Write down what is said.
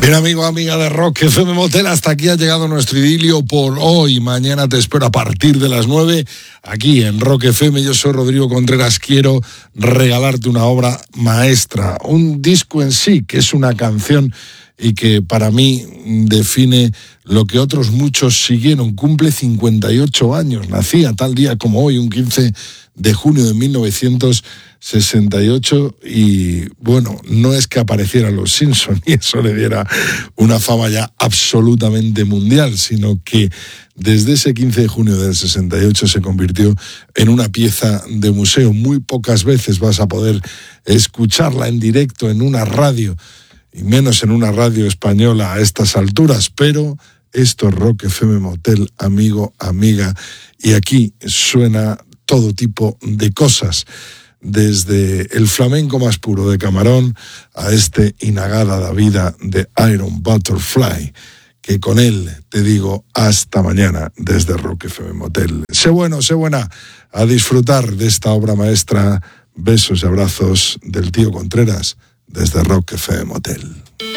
Bien, amigo, amiga de Rock FM Motel, hasta aquí ha llegado nuestro idilio por hoy. Mañana te espero a partir de las 9 aquí en Rock FM. Yo soy Rodrigo Contreras. Quiero regalarte una obra maestra, un disco en sí, que es una canción y que para mí define lo que otros muchos siguieron. Cumple 58 años, nacía tal día como hoy, un 15 de junio de 1968, y bueno, no es que aparecieran los Simpson y eso le diera una fama ya absolutamente mundial, sino que desde ese 15 de junio del 68 se convirtió en una pieza de museo. Muy pocas veces vas a poder escucharla en directo en una radio, y menos en una radio española a estas alturas, pero esto es Rock FM Motel, amigo, amiga, y aquí suena todo tipo de cosas, desde el flamenco más puro de Camarón a este Inagada da Vida de Iron Butterfly, que con él te digo hasta mañana desde Rock FM Motel. Sé bueno, sé buena, a disfrutar de esta obra maestra. Besos y abrazos del tío Contreras desde Rock FM Motel.